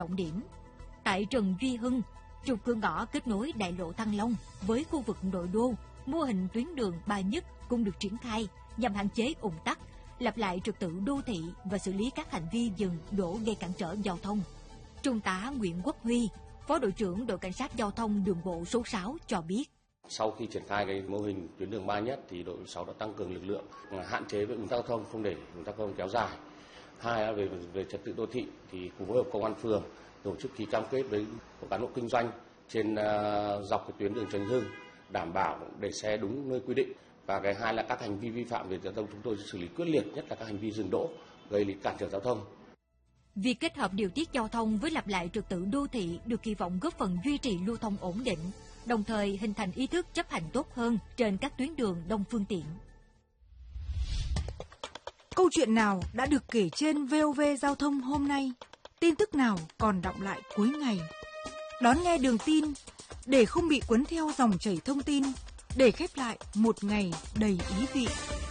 trọng điểm. Tại Trần Duy Hưng, trục cửa ngõ kết nối đại lộ Thăng Long với khu vực nội đô, mô hình tuyến đường Ba Nhất cũng được triển khai nhằm hạn chế ùn tắc, lập lại trật tự đô thị và xử lý các hành vi dừng đỗ gây cản trở giao thông. Trung tá Nguyễn Quốc Huy, Phó đội trưởng đội cảnh sát giao thông đường bộ số 6 cho biết. Sau khi triển khai cái mô hình tuyến đường Ba Nhất thì đội 6 đã tăng cường lực lượng hạn chế với ùn tắc giao thông, không để ùn tắc giao thông kéo dài. Hai là về trật tự đô thị thì cùng phối hợp công an phường tổ chức ký cam kết với cán bộ kinh doanh trên dọc cái tuyến đường Trần Hưng, đảm bảo để xe đúng nơi quy định. Và cái hai là các hành vi vi phạm về giao thông chúng tôi xử lý quyết liệt, nhất là các hành vi dừng đỗ gây cản trở giao thông. Việc kết hợp điều tiết giao thông với lập lại trật tự đô thị được kỳ vọng góp phần duy trì lưu thông ổn định, đồng thời hình thành ý thức chấp hành tốt hơn trên các tuyến đường đông phương tiện. Câu chuyện nào đã được kể trên VOV Giao thông hôm nay? Tin tức nào còn đọng lại cuối ngày? Đón nghe Đường tin để không bị cuốn theo dòng chảy thông tin, để khép lại một ngày đầy ý vị.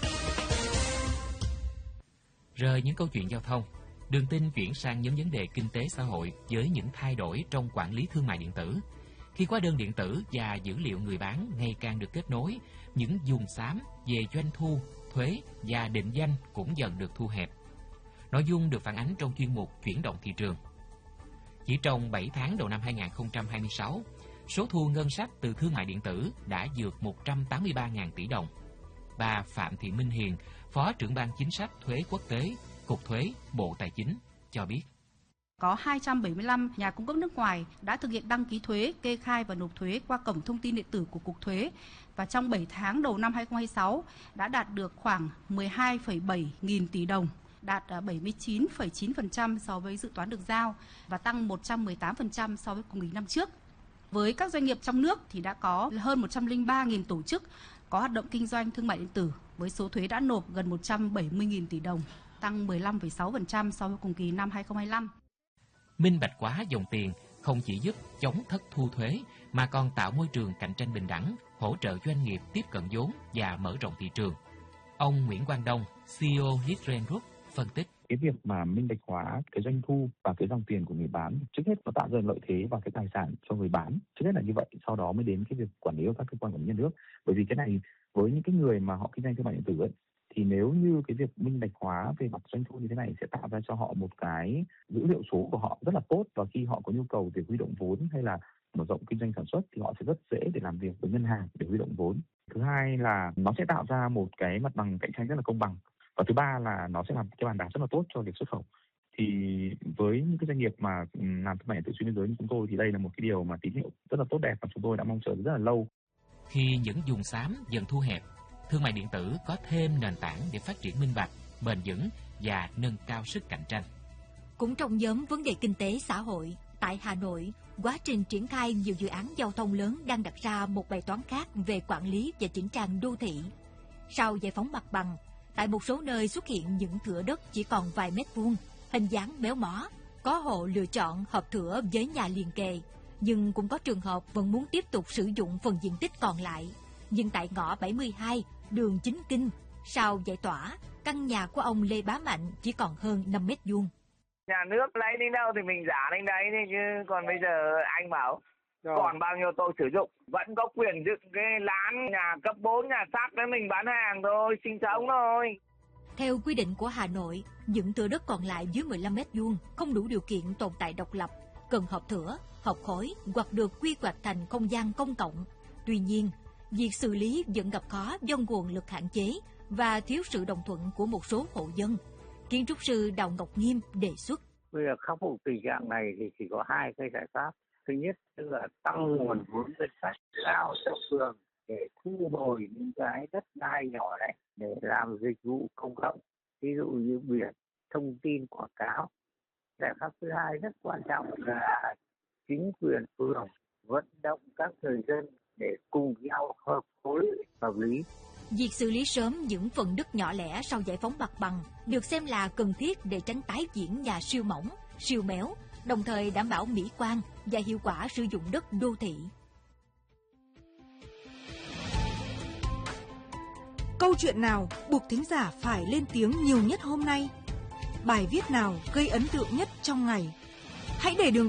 Rời những câu chuyện giao thông, Đường tin chuyển sang những vấn đề kinh tế xã hội với những thay đổi trong quản lý thương mại điện tử. Khi hóa đơn điện tử và dữ liệu người bán ngày càng được kết nối, những vùng xám về doanh thu, thuế và định danh cũng dần được thu hẹp. Nội dung được phản ánh trong chuyên mục Chuyển động thị trường. Chỉ trong 7 tháng đầu năm 2026, số thu ngân sách từ thương mại điện tử đã vượt 183.000 tỷ đồng. Bà Phạm Thị Minh Hiền, Phó trưởng ban chính sách thuế quốc tế, Cục Thuế, Bộ Tài chính cho biết. Có 275 nhà cung cấp nước ngoài đã thực hiện đăng ký thuế, kê khai và nộp thuế qua cổng thông tin điện tử của Cục Thuế. Và trong 7 tháng đầu năm 2026 đã đạt được khoảng 12,7 nghìn tỷ đồng, đạt 79,9% so với dự toán được giao và tăng 118% so với cùng kỳ năm trước. Với các doanh nghiệp trong nước thì đã có hơn 103.000 tổ chức có hoạt động kinh doanh thương mại điện tử với số thuế đã nộp gần 170.000 tỷ đồng, tăng 15,6% so với cùng kỳ năm 2025. Minh bạch hóa dòng tiền không chỉ giúp chống thất thu thuế mà còn tạo môi trường cạnh tranh bình đẳng, hỗ trợ doanh nghiệp tiếp cận vốn và mở rộng thị trường. Ông Nguyễn Quang Đông, CEO Hitren Group phân tích. Cái việc mà minh bạch hóa cái doanh thu và cái dòng tiền của người bán, trước hết nó tạo ra lợi thế và cái tài sản cho người bán. Trước hết là như vậy, sau đó mới đến cái việc quản lý của các cơ quan quản lý nhà nước. Bởi vì cái này với những cái người mà họ kinh doanh thương mại điện tử ấy, thì nếu như cái việc minh bạch hóa về mặt doanh thu như thế này sẽ tạo ra cho họ một cái dữ liệu số của họ rất là tốt, và khi họ có nhu cầu để huy động vốn hay là mở rộng kinh doanh sản xuất thì họ sẽ rất dễ để làm việc với ngân hàng để huy động vốn. Thứ hai là nó sẽ tạo ra một cái mặt bằng cạnh tranh rất là công bằng. Và thứ ba là nó sẽ làm cái bàn đạp rất là tốt cho việc xuất khẩu. Thì với những cái doanh nghiệp mà làm thương mại điện tử xuyên biên giới như chúng tôi thì đây là một cái điều mà tín hiệu rất là tốt đẹp và chúng tôi đã mong chờ rất là lâu. Khi những vùng xám dần thu hẹp, thương mại điện tử có thêm nền tảng để phát triển minh bạch, bền vững và nâng cao sức cạnh tranh. Cũng trong nhóm vấn đề kinh tế xã hội, tại Hà Nội, quá trình triển khai nhiều dự án giao thông lớn đang đặt ra một bài toán khác về quản lý và chỉnh trang đô thị. Sau giải phóng mặt bằng, tại một số nơi xuất hiện những thửa đất chỉ còn vài mét vuông, hình dáng méo mó, có hộ lựa chọn hợp thửa với nhà liền kề, nhưng cũng có trường hợp vẫn muốn tiếp tục sử dụng phần diện tích còn lại. Nhưng tại ngõ 72, đường Chính Kinh, sau giải tỏa, căn nhà của ông Lê Bá Mạnh chỉ còn hơn 5 mét vuông. Nhà nước lấy đến đâu thì mình giả đến đấy, chứ còn bây giờ anh bảo còn bao nhiêu tôi sử dụng, vẫn có quyền dựng cái lán nhà cấp 4, nhà sát với mình bán hàng thôi, sinh sống thôi. Theo quy định của Hà Nội, những thửa đất còn lại dưới 15 mét vuông không đủ điều kiện tồn tại độc lập, cần hợp thửa, hợp khối hoặc được quy hoạch thành không gian công cộng. Tuy nhiên, việc xử lý vẫn gặp khó do nguồn lực hạn chế và thiếu sự đồng thuận của một số hộ dân. Kiến trúc sư Đào Ngọc Nghiêm đề xuất. Bây giờ khắc phục tình trạng này thì chỉ có hai cái giải pháp. Thứ nhất là tăng nguồn vốn ngân sách giao cho phường để thu hồi những cái đất đai nhỏ này để làm dịch vụ công cộng, ví dụ như biển, thông tin, quảng cáo. Giải pháp thứ hai rất quan trọng là chính quyền phường vận động các người dân để cùng nhau hợp khối hợp lý. Việc xử lý sớm những phần đất nhỏ lẻ sau giải phóng mặt bằng được xem là cần thiết để tránh tái diễn nhà siêu mỏng, siêu méo, đồng thời đảm bảo mỹ quan và hiệu quả sử dụng đất đô thị. Câu chuyện nào buộc thính giả phải lên tiếng nhiều nhất hôm nay? Bài viết nào gây ấn tượng nhất trong ngày? Hãy để đường